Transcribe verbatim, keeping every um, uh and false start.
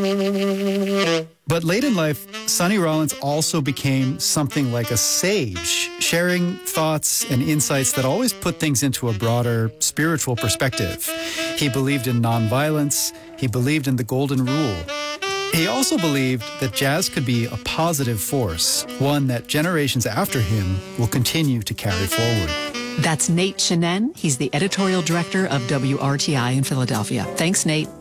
But late in life, Sonny Rollins also became something like a sage, sharing thoughts and insights that always put things into a broader spiritual perspective. He believed in nonviolence. He believed in the golden rule. He also believed that jazz could be a positive force, one that generations after him will continue to carry forward. That's Nate Chinen. He's the editorial director of W R T I in Philadelphia. Thanks, Nate.